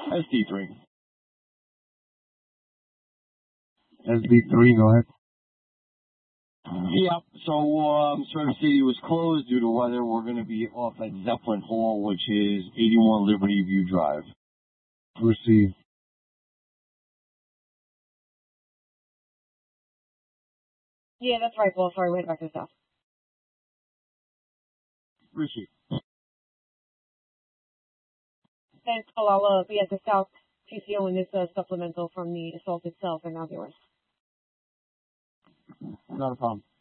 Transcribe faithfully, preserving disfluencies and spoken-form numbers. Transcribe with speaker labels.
Speaker 1: S D three.
Speaker 2: S D three, go ahead.
Speaker 1: Yep. So, um, Surf City was closed due to weather. We're going to be off at Zeppelin Hall, which is eighty-one Liberty View Drive.
Speaker 2: Receive.
Speaker 3: Yeah, that's right, Paul. Sorry, we head back to the south.
Speaker 1: Receive.
Speaker 3: Thanks, Paul. I'll uh, be at the south P C O in this uh, supplemental from the assault itself, and I'll be yours.
Speaker 1: Not a problem.